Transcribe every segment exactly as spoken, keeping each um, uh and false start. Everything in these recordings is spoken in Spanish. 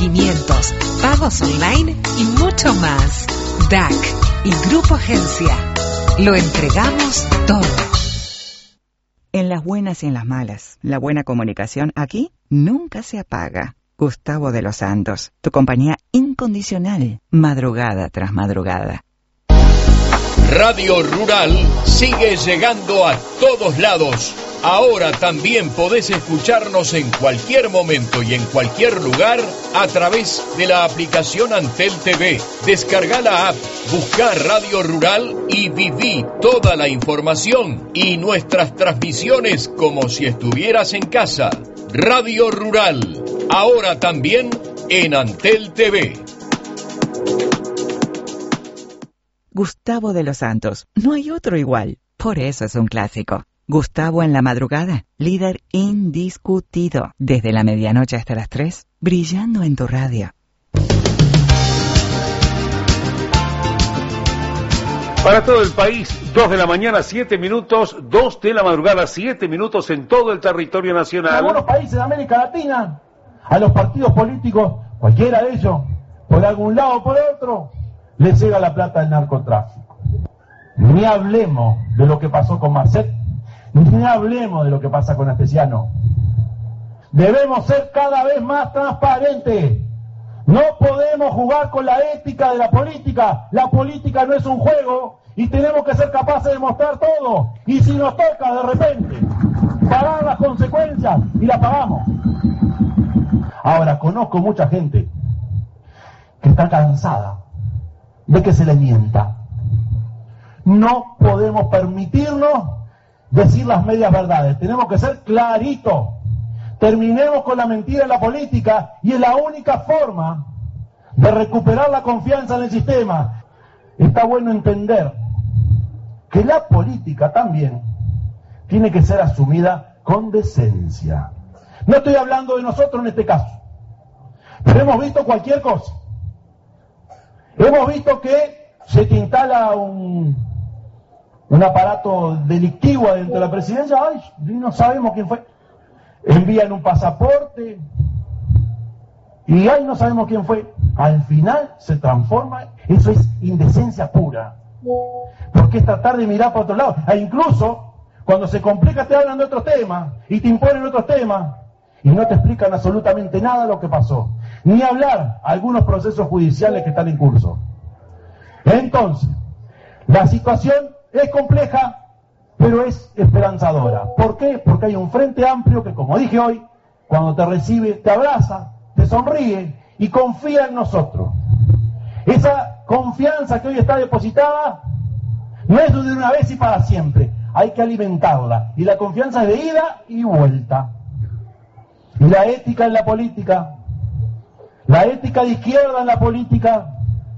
seguimientos, pagos online y mucho más. D A C y Grupo Agencia. Lo entregamos todo. En las buenas y en las malas, la buena comunicación aquí nunca se apaga. Gustavo de los Santos, tu compañía incondicional, madrugada tras madrugada. Radio Rural sigue llegando a todos lados. Ahora también podés escucharnos en cualquier momento y en cualquier lugar a través de la aplicación Antel T V. Descarga la app, buscá Radio Rural y viví toda la información y nuestras transmisiones como si estuvieras en casa. Radio Rural, ahora también en Antel T V. Gustavo de los Santos, no hay otro igual, por eso es un clásico. Gustavo en la madrugada, líder indiscutido, desde la medianoche hasta las tres, brillando en tu radio. Para todo el país, dos de la mañana, siete minutos, dos de la madrugada, siete minutos en todo el territorio nacional. En algunos países de América Latina, a los partidos políticos, cualquiera de ellos, por algún lado o por otro, les llega la plata del narcotráfico. Ni hablemos de lo que pasó con Marcet, ni hablemos de lo que pasa con Astesiano. Debemos ser cada vez más transparentes. No podemos jugar con la ética de la política. La política no es un juego y tenemos que ser capaces de mostrar todo. Y si nos toca de repente pagar las consecuencias, y las pagamos. Ahora, conozco mucha gente que está cansada de que se le mienta. No podemos permitirnos decir las medias verdades. Tenemos que ser claritos. Terminemos con la mentira en la política y es la única forma de recuperar la confianza en el sistema. Está bueno entender que la política también tiene que ser asumida con decencia. No estoy hablando de nosotros en este caso, pero hemos visto cualquier cosa. Hemos visto que se te instala un, un aparato delictivo adentro de la presidencia, ay, no sabemos quién fue. Envían un pasaporte y ay, no sabemos quién fue. Al final se transforma, eso es indecencia pura. Porque es tratar de mirar para otro lado. E incluso, cuando se complica te hablan de otros temas y te imponen otros temas y no te explican absolutamente nada de lo que pasó. Ni hablar algunos procesos judiciales que están en curso. Entonces, la situación es compleja, pero es esperanzadora. ¿Por qué? Porque hay un frente amplio que, como dije hoy, cuando te recibe, te abraza, te sonríe y confía en nosotros. Esa confianza que hoy está depositada no es de una vez y para siempre. Hay que alimentarla. Y la confianza es de ida y vuelta. Y la ética en la política, la ética de izquierda en la política,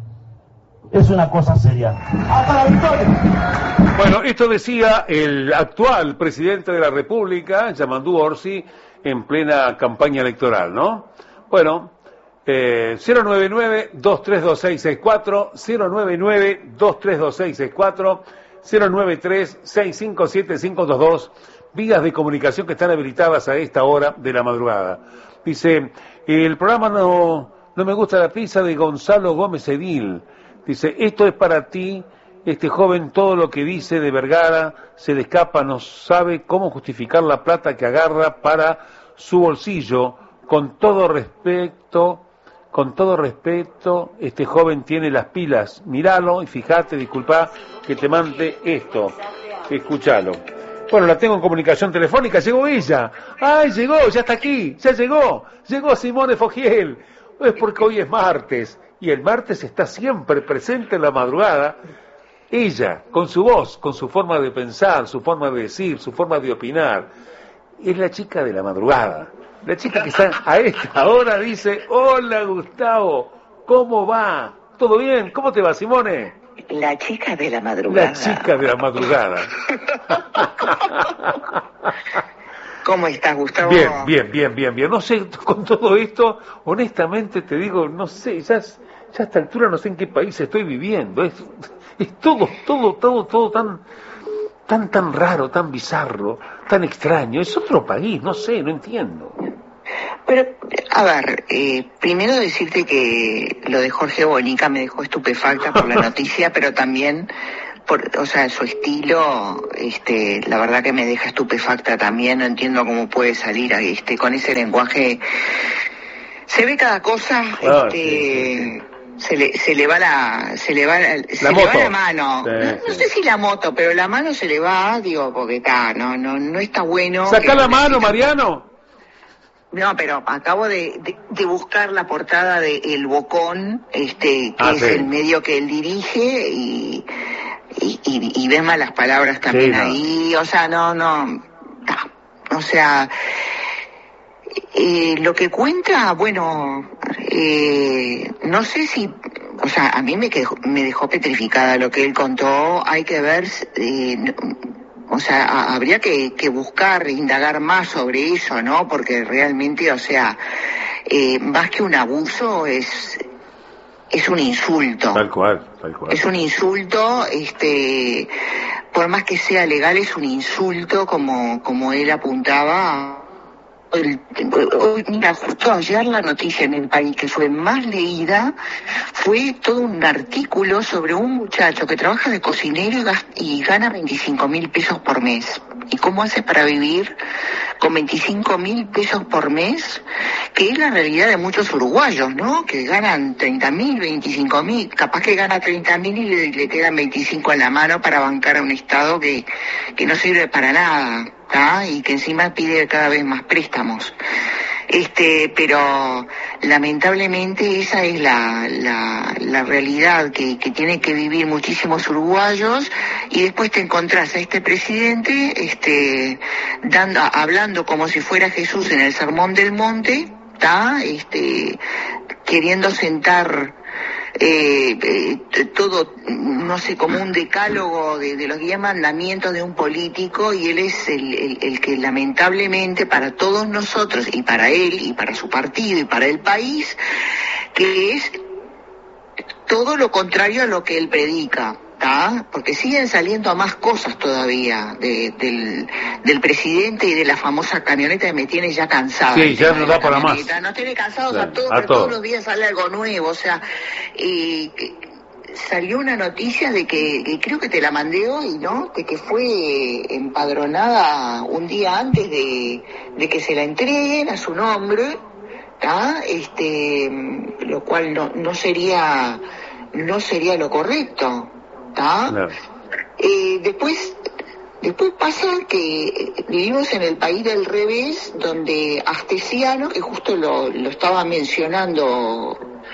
es una cosa seria. ¡Hasta la victoria! Bueno, esto decía el actual presidente de la República, Yamandu Orsi, en plena campaña electoral, ¿no? Bueno, eh, cero nueve nueve, dos tres dos seis seis cuatro, cero nueve nueve, dos tres dos seis seis cuatro, cero nueve tres, seis cinco siete cinco dos dos, vías de comunicación que están habilitadas a esta hora de la madrugada. Dice, el programa no, no me gusta la pizza de Gonzalo Gómez Edil. Dice, esto es para ti, este joven, todo lo que dice de Vergara se le escapa, no sabe cómo justificar la plata que agarra para su bolsillo. Con todo respeto, con todo respeto, este joven tiene las pilas. Míralo y fíjate, disculpa que te mande esto. Escúchalo. Bueno, la tengo en comunicación telefónica, llegó ella. ¡Ay, llegó! Ya está aquí, ya llegó. Llegó Simone Fogiel. Es porque hoy es martes. Y el martes está siempre presente en la madrugada. Ella, con su voz, con su forma de pensar, su forma de decir, su forma de opinar, es la chica de la madrugada. La chica que está a esta hora dice, hola Gustavo, ¿cómo va? ¿Todo bien? ¿Cómo te va, Simone? La chica de la madrugada. La chica de la madrugada. ¿Cómo estás, Gustavo? Bien, bien, bien, bien, bien. No sé, con todo esto, honestamente te digo, no sé, ya, ya a esta altura no sé en qué país estoy viviendo. Es, es todo, todo, todo, todo tan, tan, tan raro, tan bizarro, tan extraño. Es otro país, no sé, no entiendo. Pero, a ver, eh, primero decirte que lo de Jorge Bonica me dejó estupefacta por la noticia, pero también, por, o sea, su estilo, este, la verdad que me deja estupefacta también. No entiendo cómo puede salir, este, con ese lenguaje. Se ve cada cosa, ah, este, sí, sí, sí. Se le, se le va la, se le va la, se la le moto. va la mano. Sí, no, sí. no sé si la moto, pero la mano se le va, digo, porque está, no, no, no está bueno. Sacá la mano, necesita... Mariano. No, pero acabo de, de, de buscar la portada de El Bocón, este, que ah, es sí. el medio que él dirige, y, y, y, y ves malas palabras también sí, no. ahí, o sea, no, no, no o sea, eh, lo que cuenta, bueno, eh, no sé si, o sea, a mí me quedó, me dejó petrificada lo que él contó. Hay que ver, eh, o sea, a, habría que, que buscar, indagar más sobre eso, ¿no? Porque realmente, o sea, eh, más que un abuso es es un insulto. Tal cual, tal cual. Es un insulto, este, por más que sea legal, es un insulto, como como él apuntaba. El, hoy, mira, justo ayer la noticia en El País que fue más leída fue todo un artículo sobre un muchacho que trabaja de cocinero y, gasta, y gana veinticinco mil pesos por mes. ¿Y cómo hace para vivir con veinticinco mil pesos por mes? Que es la realidad de muchos uruguayos, ¿no? Que ganan treinta mil, veinticinco mil, capaz que gana treinta mil y le, le quedan veinticinco en la mano para bancar a un Estado que, que no sirve para nada. ¿Ah? Y que encima pide cada vez más préstamos. Este, pero lamentablemente esa es la, la, la realidad que, que tienen que vivir muchísimos uruguayos, y después te encontrás a este presidente, este, dando, hablando como si fuera Jesús en el Sermón del Monte, ¿tá? Este, queriendo sentar Eh, eh, todo, no sé, como un decálogo de, de los diez mandamientos de un político, y él es el, el, el que lamentablemente para todos nosotros, y para él, y para su partido, y para el país, que es todo lo contrario a lo que él predica. ¿tá? Porque siguen saliendo a más cosas todavía de, del, del presidente y de la famosa camioneta que me tiene ya cansada. Sí, ya no da para más. Nos tiene cansados sí, a todos, a pero todos. todos los días sale algo nuevo, o sea, eh, salió una noticia de que, que creo que te la mandé hoy, ¿no? De que fue empadronada un día antes de, de que se la entreguen a su nombre, ¿tá? Este, lo cual no, no sería, no sería lo correcto. Claro. Eh, después, después pasa que vivimos en el país del revés, donde Astesiano, que justo lo, lo estaba mencionando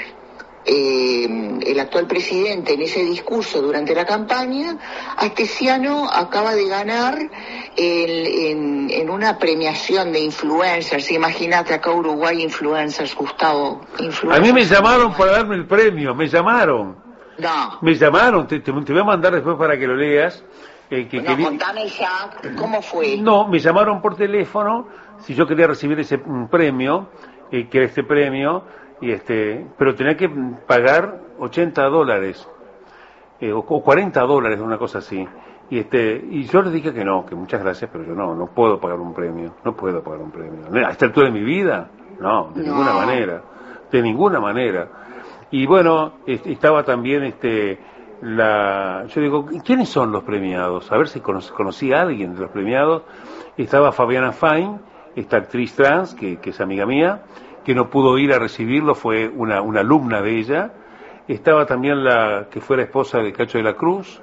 eh, el actual presidente en ese discurso durante la campaña, Astesiano acaba de ganar el, en, en una premiación de influencers. Imagínate acá Uruguay, influencers, Gustavo. Influencers. A mí me llamaron para darme el premio, me llamaron. No. Me llamaron, te, te, te voy a mandar después para que lo leas. Eh, que no, quería... contame ya, ¿cómo fue? No, me llamaron por teléfono si yo quería recibir ese um, premio, eh, que era este premio, y este, pero tenía que pagar ochenta dólares, eh, o, o cuarenta dólares, una cosa así. Y este, y yo les dije que no, que muchas gracias, pero yo no, no puedo pagar un premio, no puedo pagar un premio. A esta altura de mi vida, no, de no. ninguna manera, de ninguna manera. Y bueno, estaba también este la yo digo, ¿quiénes son los premiados? A ver si conocí, conocí a alguien de los premiados. Estaba Fabiana Fain, esta actriz trans, que, que es amiga mía, que no pudo ir a recibirlo, fue una, una alumna de ella. Estaba también la que fue la esposa de Cacho de la Cruz,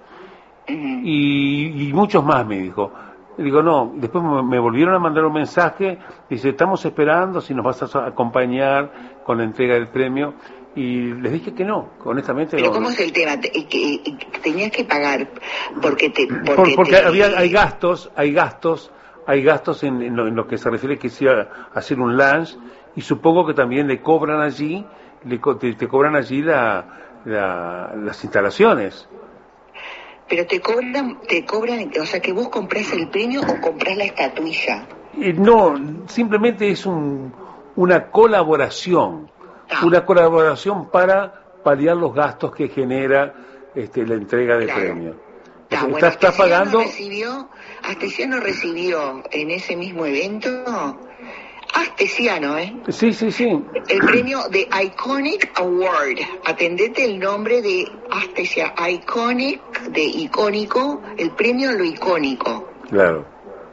y, y muchos más, me dijo. Digo, no, después me volvieron a mandar un mensaje, dice, estamos esperando si nos vas a acompañar con la entrega del premio. Y les dije que no, honestamente. Pero no. ¿cómo es el tema? ¿Que, que, que tenías que pagar porque te porque, Por, porque te... había hay gastos, hay gastos, hay gastos en, en, lo, en lo que se refiere que sea hacer un lunch, y supongo que también le cobran allí, le, te, te cobran allí la, la, las instalaciones. Pero te cobran, te cobran, o sea que vos comprás el premio o comprás la estatuilla. Eh, no, simplemente es un, una colaboración. Una colaboración para paliar los gastos que genera este, la entrega de claro. premio. Está, está, bueno, está pagando. Recibió, Astesiano recibió en ese mismo evento Astesiano, ¿eh? Sí, sí, sí. El premio de Iconic Award. Atendete el nombre de Astesia. Iconic, de icónico, el premio a lo icónico. Claro.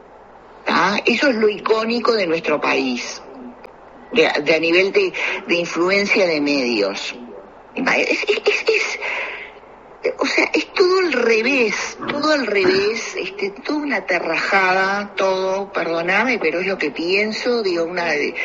¿Ah? Eso es lo icónico de nuestro país. De, de a nivel de, de influencia de medios. Es, es, es, es o sea, es todo al revés, todo al revés, este, toda una terrajada, todo, perdóname, pero es lo que pienso, digo, una,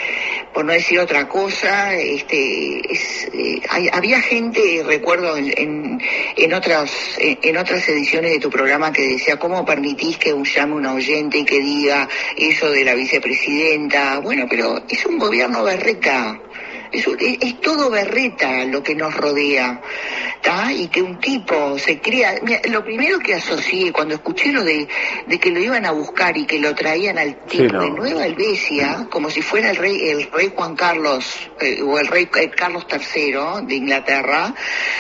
por no decir otra cosa, este, es, eh, hay, había gente, recuerdo en, en, en otras, en, en otras ediciones de tu programa que decía, ¿cómo permitís que un llame un oyente y que diga eso de la vicepresidenta? Bueno, pero es un gobierno berreta. Es, es, es todo berreta lo que nos rodea, ¿tá? Y que un tipo se crea... Mira, lo primero que asocié cuando escuché lo de, de que lo iban a buscar y que lo traían al tipo sí, no. de Nueva Helvecia, como si fuera el rey el rey Juan Carlos, eh, o el rey eh, Carlos tercero de Inglaterra,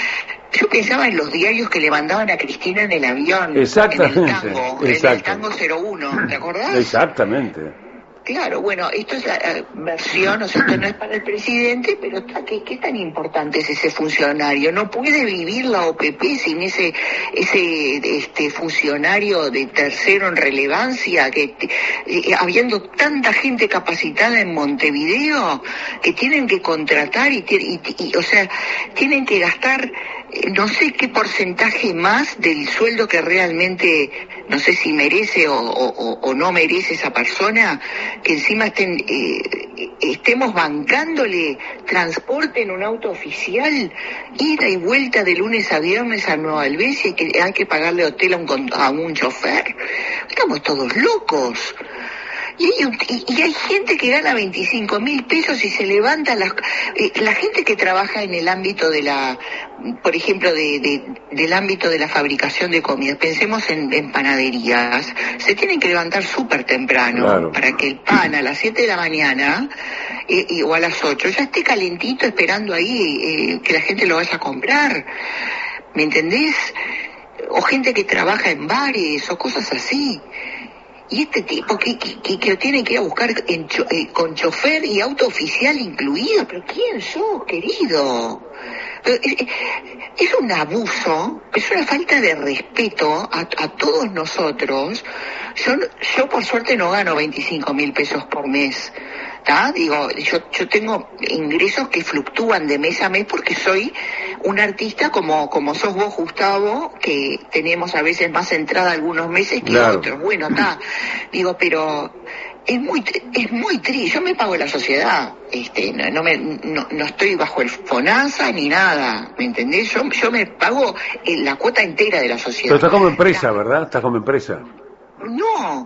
yo pensaba en los diarios que le mandaban a Cristina en el avión, exactamente, en el tango, exacto. en el tango cero uno, ¿te acordás? Exactamente. Claro, bueno, esto es la uh, versión, o sea, esto no es para el presidente, pero ¿qué, qué tan importante es ese funcionario? No puede vivir la O P P sin ese ese este funcionario de tercero en relevancia, que eh, habiendo tanta gente capacitada en Montevideo, que tienen que contratar y, y, y o sea, tienen que gastar no sé qué porcentaje más del sueldo que realmente, no sé si merece o, o, o no merece esa persona, que encima estén, eh, estemos bancándole transporte en un auto oficial, ida y vuelta de lunes a viernes a Nueva Helvecia, y que hay que pagarle hotel a un, a un chofer. Estamos todos locos. Y hay, y, y hay gente que gana veinticinco mil pesos y se levanta, las, eh, la gente que trabaja en el ámbito de la, por ejemplo, de, de, del ámbito de la fabricación de comida, pensemos en, en panaderías, se tienen que levantar súper temprano, claro, para que el pan a las siete de la mañana eh, y, o a las ocho ya esté calentito esperando ahí eh, que la gente lo vaya a comprar, ¿me entendés? O gente que trabaja en bares o cosas así. Y este tipo que, que, que, que lo tiene que ir a buscar en cho, eh, con chofer y auto oficial incluido, pero ¿quién sos, querido? Es, es un abuso, es una falta de respeto a, a todos nosotros. Yo, yo por suerte no gano veinticinco mil pesos por mes, ¿tá? Digo, yo, yo tengo ingresos que fluctúan de mes a mes porque soy un artista como, como sos vos, Gustavo, que tenemos a veces más entrada algunos meses que claro, otros. Bueno, está. Digo, pero es muy es muy triste. Yo me pago la sociedad, este, no, no me no, no estoy bajo el FONASA ni nada, ¿me entendés? Yo yo me pago la cuota entera de la sociedad. Pero estás como empresa, ¿verdad? Estás como empresa. No.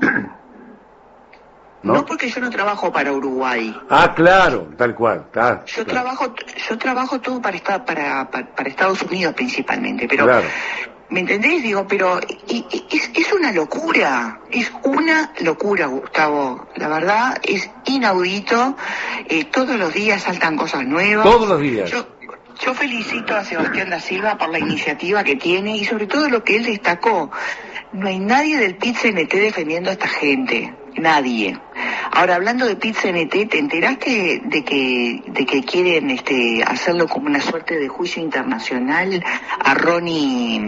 ¿No? No, porque yo no trabajo para Uruguay. Ah, claro, tal cual. Está, yo claro. trabajo, yo trabajo todo para para, para, para Estados Unidos principalmente, pero claro, ¿me entendés? Digo, pero y, y, es, es una locura, es una locura, Gustavo. La verdad es inaudito. Eh, todos los días saltan cosas nuevas. Todos los días. Yo, Yo felicito a Sebastián da Silva por la iniciativa que tiene y sobre todo lo que él destacó. No hay nadie del P I T C N T defendiendo a esta gente. Nadie. Ahora, hablando de P I T C N T, ¿te enteraste de que de que quieren este hacerlo como una suerte de juicio internacional a Ronnie...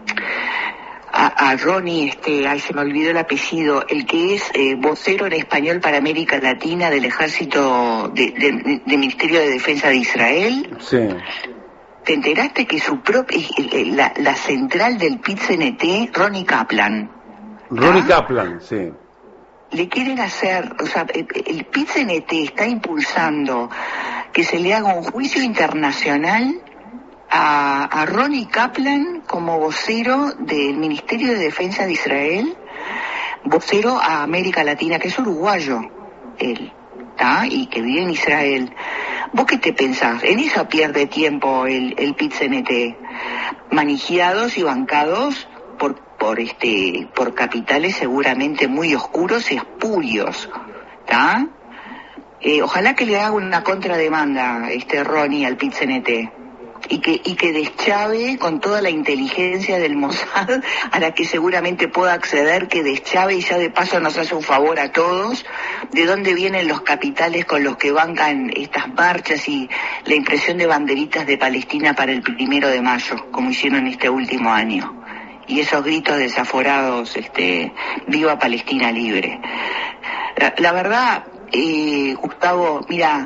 A, a Ronnie, este, ay, se me olvidó el apellido, el que es eh, vocero en español para América Latina del Ejército de, de, de, de Ministerio de Defensa de Israel? Sí. ¿Te enteraste que su propia, la, la central del P I T C N T, Ronnie Kaplan? Ronnie ¿ah? Kaplan, sí. Le quieren hacer, o sea, el P I T C N T está impulsando que se le haga un juicio internacional a, a Ronnie Kaplan como vocero del Ministerio de Defensa de Israel, vocero a América Latina, que es uruguayo, él, ¿está? Y que vive en Israel. ¿Vos qué te pensás? En eso pierde tiempo el, el P I T C N T, manigiados y bancados por, por, este, por capitales seguramente muy oscuros y espurios, ¿está? Eh, ojalá que le haga una contrademanda este Ronnie al P I T C N T. y que, y que deschave con toda la inteligencia del Mossad, a la que seguramente pueda acceder, que deschave y ya de paso nos hace un favor a todos, de dónde vienen los capitales con los que bancan estas marchas y la impresión de banderitas de Palestina para el primero de mayo, como hicieron este último año. Y esos gritos desaforados, este, viva Palestina libre. La, la verdad, eh, Gustavo, mira,